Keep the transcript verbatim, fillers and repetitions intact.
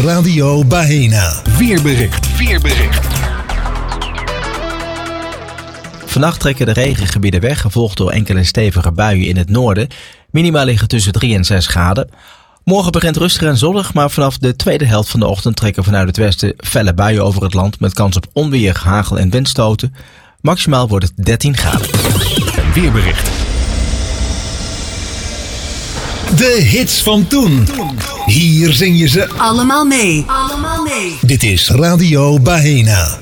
Radio Bahena. Weerbericht. Weerbericht. Vannacht trekken de regengebieden weg, gevolgd door enkele stevige buien in het noorden. Minima liggen tussen drie en zes graden. Morgen begint rustig en zonnig, maar vanaf de tweede helft van de ochtend trekken vanuit het westen felle buien over het land met kans op onweer, hagel en windstoten. Maximaal wordt het dertien graden. Een weerbericht. De hits van toen. Hier zing je ze allemaal mee. Allemaal mee. Dit is Radio Bahena.